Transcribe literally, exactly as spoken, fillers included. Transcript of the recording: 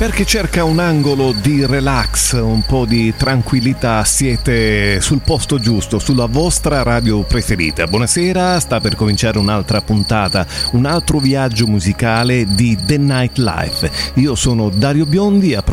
Per chi cerca un angolo di relax, un po' di tranquillità, siete sul posto giusto, sulla vostra radio preferita. Buonasera, sta per cominciare un'altra puntata, un altro viaggio musicale di The Night Life. Io sono Dario Biondi, a